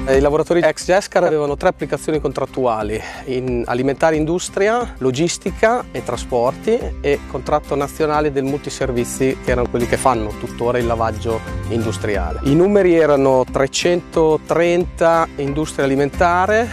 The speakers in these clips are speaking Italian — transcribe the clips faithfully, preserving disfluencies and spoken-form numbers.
I lavoratori ex Gescar avevano tre applicazioni contrattuali: in alimentare industria, logistica e trasporti, e contratto nazionale del multiservizi, che erano quelli che fanno tuttora il lavaggio industriale. I numeri erano trecentotrenta industria alimentare,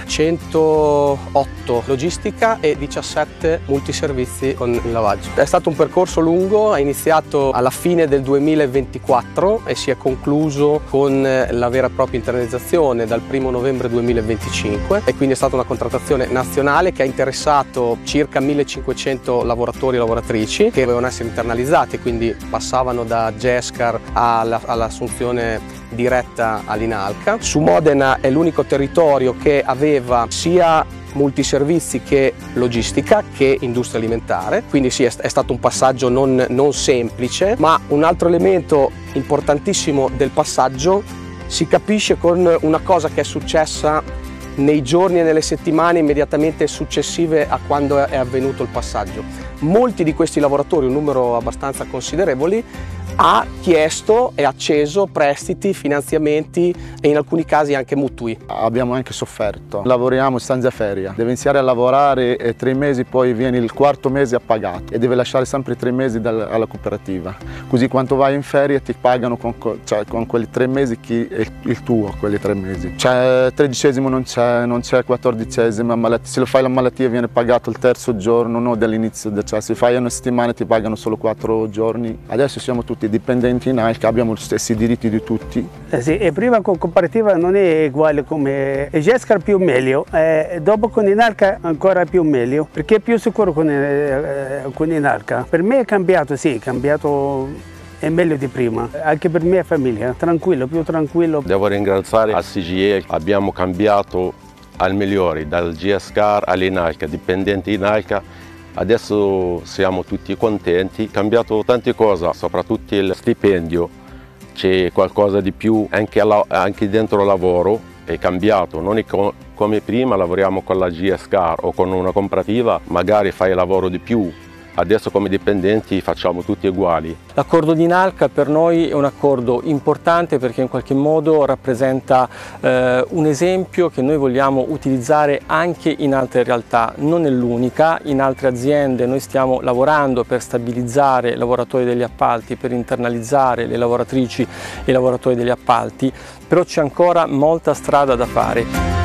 centootto logistica e diciassette multiservizi con il lavaggio. È stato un percorso lungo, è iniziato alla fine del duemilaventiquattro e si è concluso con la vera e propria internalizzazione dal primo novembre duemilaventicinque, e quindi è stata una contrattazione nazionale che ha interessato circa millecinquecento lavoratori e lavoratrici che dovevano essere internalizzati, quindi passavano da Gescar all'assunzione diretta all'Inalca. Su Modena è l'unico territorio che aveva sia multiservizi che logistica che industria alimentare, quindi sì, è stato un passaggio non, non semplice, ma un altro elemento importantissimo del passaggio si capisce con una cosa che è successa nei giorni e nelle settimane immediatamente successive a quando è avvenuto il passaggio. Molti di questi lavoratori, un numero abbastanza considerevoli, ha chiesto e acceso prestiti, finanziamenti e in alcuni casi anche mutui. Abbiamo anche sofferto, lavoriamo senza ferie, deve iniziare a lavorare e tre mesi poi viene il quarto mese appagato e deve lasciare sempre tre mesi dal, alla cooperativa, così quando vai in ferie ti pagano con, cioè, con quei tre mesi chi è il tuo, quelli tre mesi. Cioè, tredicesimo non c'è, non c'è quattordicesimo, se lo fai la malattia viene pagato il terzo giorno, no, dall'inizio, cioè se fai una settimana ti pagano solo quattro giorni. Adesso siamo tutti dipendenti in Inalca, abbiamo gli stessi diritti di tutti. Eh sì, e prima con cooperativa non è uguale come Gescar, più meglio, eh, dopo con Inalca ancora più meglio, perché è più sicuro con, eh, con Inalca. Per me è cambiato, sì, è cambiato, è meglio di prima, anche per mia famiglia, tranquillo, più tranquillo. Devo ringraziare a C G I L, abbiamo cambiato al migliore, dal Gescar all'Inalca, dipendenti Inalca. Adesso siamo tutti contenti, è cambiato tante cose, soprattutto il stipendio, c'è qualcosa di più, anche, alla, anche dentro il lavoro è cambiato, non è co come prima lavoriamo con la Gescar o con una cooperativa, magari fai lavoro di più. Adesso come dipendenti facciamo tutti uguali. L'accordo di Inalca per noi è un accordo importante perché in qualche modo rappresenta eh, un esempio che noi vogliamo utilizzare anche in altre realtà, non è l'unica. In altre aziende noi stiamo lavorando per stabilizzare i lavoratori degli appalti, per internalizzare le lavoratrici e i lavoratori degli appalti, però c'è ancora molta strada da fare.